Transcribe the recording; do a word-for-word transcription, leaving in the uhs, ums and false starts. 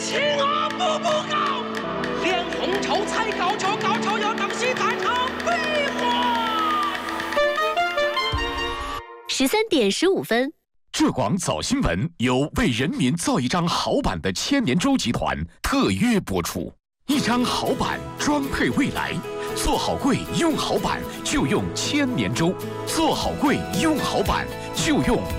请我步步高，连红绸才高潮，高潮要当心战场飞花。 十三点十五分， 浙广早新闻由为人民造一张好版的千年舟集团特约播出。一张好版装配未来，做好柜用好版就用千年舟，做好柜用好版就用